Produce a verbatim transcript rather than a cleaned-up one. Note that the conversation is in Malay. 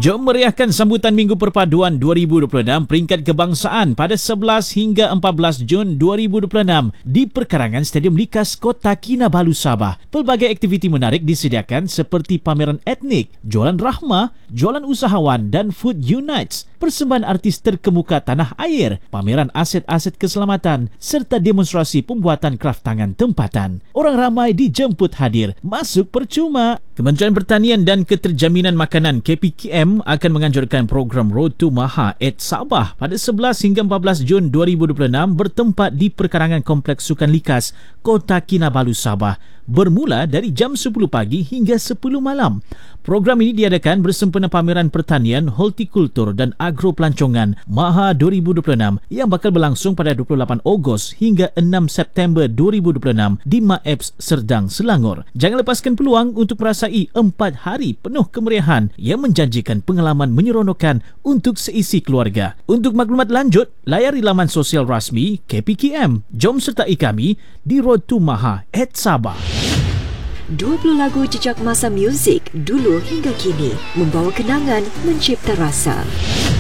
Jom meriahkan sambutan Minggu Perpaduan dua ribu dua puluh enam peringkat kebangsaan pada sebelas hingga empat belas Jun dua ribu dua puluh enam di perkarangan Stadium Likas Kota Kinabalu, Sabah. Pelbagai aktiviti menarik disediakan seperti pameran etnik, jualan rahmah, jualan usahawan dan Food Unites, persembahan artis terkemuka tanah air, pameran aset-aset keselamatan serta demonstrasi pembuatan kraf tangan tempatan. Orang ramai dijemput hadir, masuk percuma. Kementerian Pertanian dan Keterjaminan Makanan K P K M akan menganjurkan program Road to Maha at Sabah pada sebelas hingga empat belas Jun dua ribu dua puluh enam bertempat di perkarangan Kompleks Sukan Likas Kota Kinabalu, Sabah, bermula dari jam sepuluh pagi hingga sepuluh malam. Program ini diadakan bersempena pameran pertanian, hortikultur dan agro pelancongan Maha dua ribu dua puluh enam yang bakal berlangsung pada dua puluh lapan Ogos hingga enam September dua ribu dua puluh enam di Maeps, Serdang, Selangor. Jangan lepaskan peluang untuk merasai empat hari penuh kemeriahan yang menjanjikan pengalaman menyeronokkan untuk seisi keluarga. Untuk maklumat lanjut, layari laman sosial rasmi K P K M. Jom sertai kami di Road to Maha at Sabah. dua puluh lagu jejak masa muzik dulu hingga kini, membawa kenangan, mencipta rasa.